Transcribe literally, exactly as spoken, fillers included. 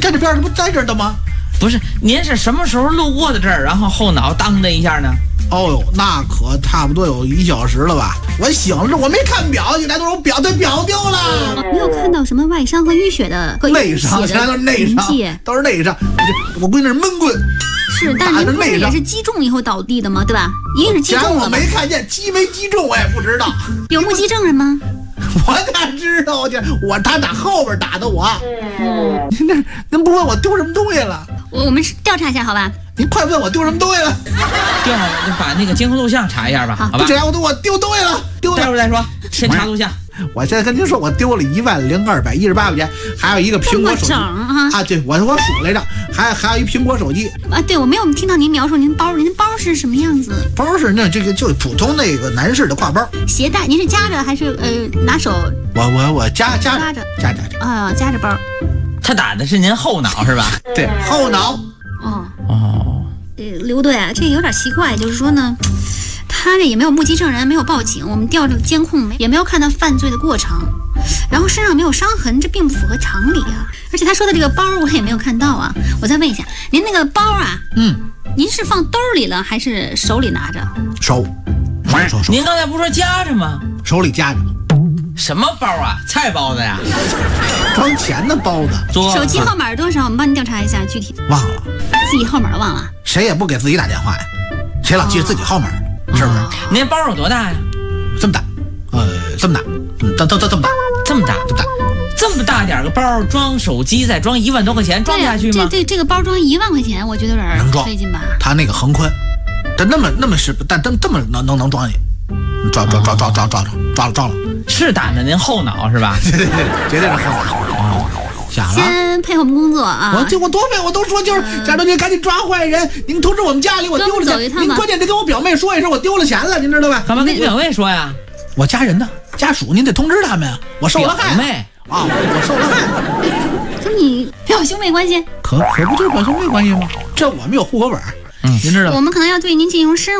看这边这不在这儿的吗？ 不是，您是什么时候路过的这儿，然后后脑当的一下呢？ 哦呦，那可差不多有一小时了吧？我醒了，我没看表，你来都是我表，对表丢了。 没有看到什么外伤和淤血的， 内伤，现在都是内伤，都是内伤。我闺女是闷棍。 是，但您不是也是击中以后倒地的吗？对吧？一定是击中了。 我没看见，击没击中我也不知道。 有目击证人吗？ 我哪知道？我我他打后边打的我。哦，您这您不问我丢什么东西了？ 我我们调查一下，好吧？ 您快问我丢什么东西了？ 调就把那个监控录像查一下吧，好吧？ 这样我都我丢东西了，丢待会儿再说，先查录像。 我现在跟您说，我丢了一万零二百一十八块钱，还有一个苹果手机啊！ 啊，对我我数来着，还还有一苹果手机啊！对，我没有听到您描述您包，您包是什么样子？ 包是那这个就普通那个男士的挎包， 携带。您是夹着还是呃拿手？ 我我我夹夹夹着夹夹着啊，夹着包。 他打的是您后脑是吧？ 对，后脑。 哦哦， 呃，刘队啊，这有点奇怪，就是说呢。他这也没有目击证人，没有报警，我们调这个监控也没有看到犯罪的过程，然后身上没有伤痕，这并不符合常理啊。而且他说的这个包我也没有看到啊。我再问一下，您那个包啊， 嗯， 您是放兜里了还是手里拿着？ 手，手手。 您刚才不是说夹着吗？ 手里夹着。 什么包啊？菜包子呀？ 装钱的包子。 手机号码是多少？我们帮你调查一下具体。 忘了。 自己号码忘了？ 谁也不给自己打电话呀？谁老记着自己号码？是不是？ 您包有多大呀？ 这么大，呃，这么大，嗯，这这这这么大， 这么大， 这么大， 这么大点个包装手机，再装一万多块钱，装下去吗？ 这这这个包装一万块钱，我觉得有点能装费劲吧？ 它那个横宽，但那么那么是，但这这么能能能装进，抓抓抓抓抓抓抓了抓了， 是打的您后脑是吧？ 对对对，绝对是后脑。想了， 先配合我们工作啊！ 我就我多配，我都说就是贾大军赶紧抓坏人，您通知我们家里我丢了钱，您关键得跟我表妹说一声我丢了钱了，您知道吧？ 干嘛跟你表妹说呀？ 我家人呢，家属您得通知他们呀。我受了害， 表妹啊，我受了害， 跟你表兄妹关系？ 可可不就是表兄妹关系吗？这我们有户口本， 嗯， 您知道吗？ 我们可能要对您进行深入。